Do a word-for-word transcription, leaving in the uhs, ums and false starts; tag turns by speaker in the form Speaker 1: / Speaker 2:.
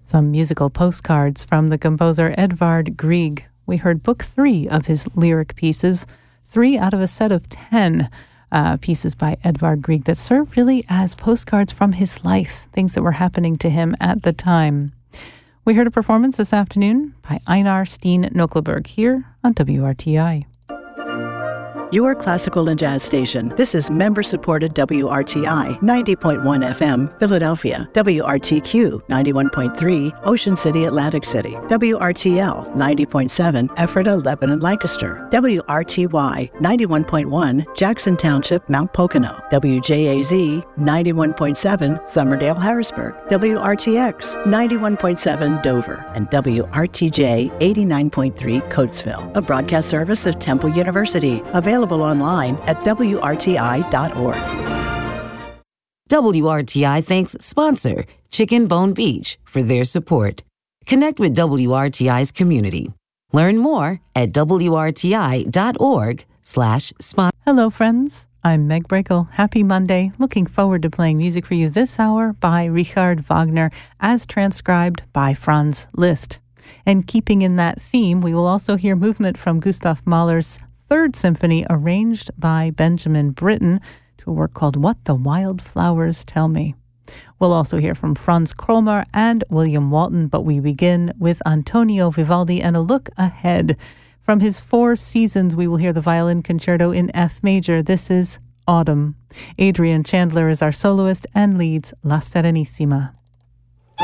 Speaker 1: Some musical postcards from the composer Edvard Grieg. We heard book three of his lyric pieces, three out of a set of ten uh, pieces by Edvard Grieg that serve really as postcards from his life, things that were happening to him at the time. We heard a performance this afternoon by Einar Steen Nokleberg here on W R T I.
Speaker 2: Your classical and jazz station. This is member-supported W R T I, ninety point one F M, Philadelphia. W R T Q, ninety-one point three, Ocean City, Atlantic City. W R T L, ninety point seven, Ephrata, Lebanon, Lancaster. W R T Y, ninety-one point one, Jackson Township, Mount Pocono. W J A Z, ninety-one point seven, Somerdale, Harrisburg. W R T X, ninety-one point seven, Dover. And W R T J, eighty-nine point three, Coatesville. A broadcast service of Temple University. Available online at W R T I dot org.
Speaker 3: W R T I thanks sponsor Chicken Bone Beach for their support. Connect with W R T I's community. Learn more at W R T I dot org slash sponsor.
Speaker 1: Hello, friends. I'm Meg Brekel. Happy Monday. Looking forward to playing music for you this hour by Richard Wagner as transcribed by Franz Liszt. And keeping in that theme, we will also hear movement from Gustav Mahler's Third Symphony, arranged by Benjamin Britten, to a work called What the Wildflowers Tell Me. We'll also hear from Franz Kromer and William Walton, but we begin with Antonio Vivaldi and a look ahead. From his Four Seasons, we will hear the violin concerto in F major. This is Autumn. Adrian Chandler is our soloist and leads La Serenissima.